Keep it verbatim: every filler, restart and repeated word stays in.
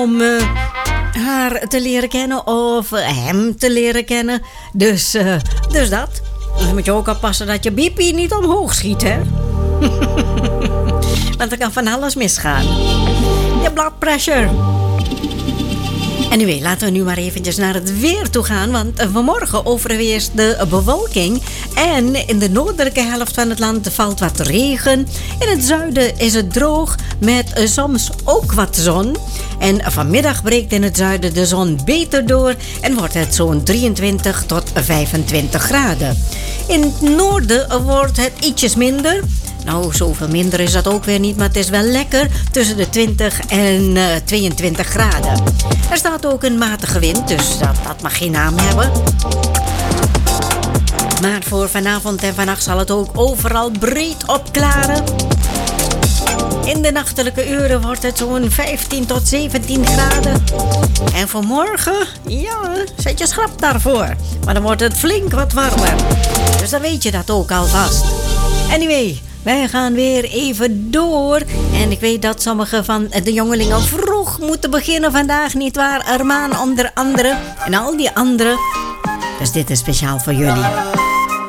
om uh, haar te leren kennen of uh, hem te leren kennen. Dus, uh, dus dat. Dan moet je ook oppassen dat je B P niet omhoog schiet, hè? Want er kan van alles misgaan. Je blood pressure. Anyway, laten we nu maar eventjes naar het weer toe gaan. Want vanmorgen overweerst de bewolking. En in de noordelijke helft van het land valt wat regen. In het zuiden is het droog met soms ook wat zon. En vanmiddag breekt in het zuiden de zon beter door. En wordt het zo'n drieëntwintig tot vijfentwintig graden. In het noorden wordt het ietsjes minder. Nou, zoveel minder is dat ook weer niet, maar het is wel lekker tussen de twintig en uh, tweeëntwintig graden. Er staat ook een matige wind, dus dat, dat mag geen naam hebben. Maar voor vanavond en vannacht zal het ook overal breed opklaren. In de nachtelijke uren wordt het zo'n vijftien tot zeventien graden. En voor morgen, ja, zet je schrap daarvoor. Maar dan wordt het flink wat warmer. Dus dan weet je dat ook alvast. Anyway, wij gaan weer even door. En ik weet dat sommige van de jongelingen vroeg moeten beginnen vandaag, nietwaar? Armaan onder andere. En al die anderen. Dus dit is speciaal voor jullie.